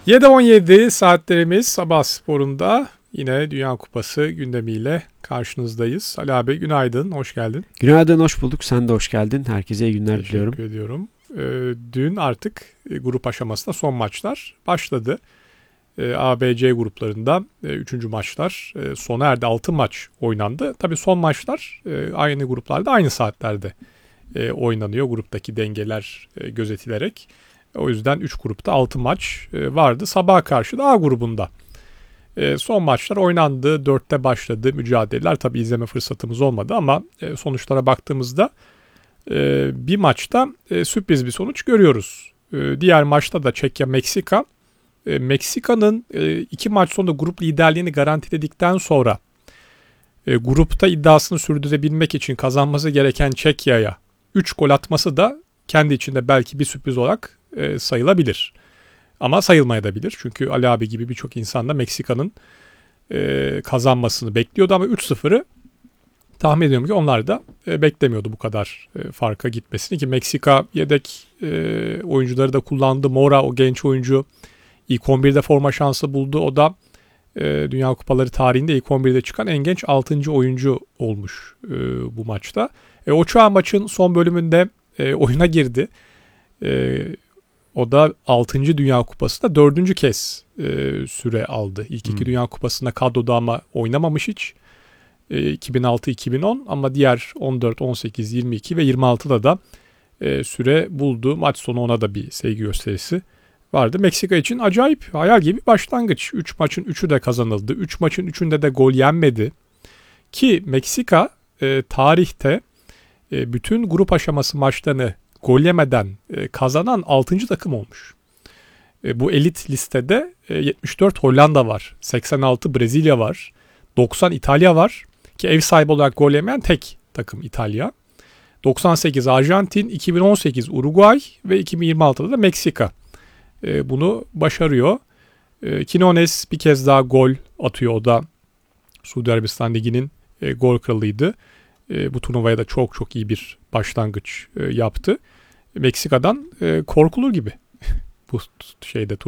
7:17 saatlerimiz Sabah Spor'unda yine Dünya Kupası gündemiyle karşınızdayız. Ali abi günaydın, hoş geldin. Günaydın, hoş bulduk. Sen de hoş geldin. Herkese iyi günler diliyorum. Teşekkür ediyorum. Dün artık grup aşamasında son maçlar başladı. A, B, C gruplarında 3. maçlar sona erdi. 6 maç oynandı. Tabii son maçlar aynı gruplarda aynı saatlerde oynanıyor. Gruptaki dengeler gözetilerek. O yüzden 3 grupta 6 maç vardı. Sabaha karşı da A grubunda. Son maçlar oynandı. 4'te başladı mücadeleler. Tabii izleme fırsatımız olmadı ama sonuçlara baktığımızda bir maçta sürpriz bir sonuç görüyoruz. Diğer maçta da Çekya-Meksika. Meksika'nın 2 maç sonunda grup liderliğini garantiledikten sonra grupta iddiasını sürdürebilmek için kazanması gereken Çekya'ya 3 gol atması da kendi içinde belki bir sürpriz olarak sayılabilir. Ama sayılmayabilir. Çünkü Ali abi gibi birçok insan da Meksika'nın kazanmasını bekliyordu ama 3-0'ı tahmin ediyorum ki onlar da beklemiyordu bu kadar farka gitmesini ki Meksika yedek oyuncuları da kullandı. Mora o genç oyuncu ilk 11'de forma şansı buldu. O da Dünya Kupaları tarihinde ilk 11'de çıkan en genç 6. oyuncu olmuş bu maçta. Ochoa maçın son bölümünde oyuna girdi. O da 6. Dünya Kupası'nda 4. kez süre aldı. İlk 2 Dünya Kupası'nda kadroda ama oynamamış hiç. 2006-2010 ama diğer 14, 18, 22 ve 26'da da süre buldu. Maç sonu ona da bir sevgi gösterisi vardı. Meksika için acayip hayal gibi başlangıç. 3 maçın 3'ü de kazanıldı. 3 maçın 3'ünde de gol yenmedi. Ki Meksika tarihte bütün grup aşaması maçlarını gol yemeden kazanan 6. takım olmuş. Bu elit listede 74 Hollanda var, 86 Brezilya var, 90 İtalya var ki ev sahibi olarak gol yemeyen tek takım İtalya. 98 Arjantin, 2018 Uruguay ve 2026'da da Meksika bunu başarıyor. Quinones bir kez daha gol atıyor. O da Suudi Arabistan Ligi'nin gol kralıydı. Bu turnuvaya da çok çok iyi bir başlangıç yaptı. Meksika'dan korkulur gibi bu şeyde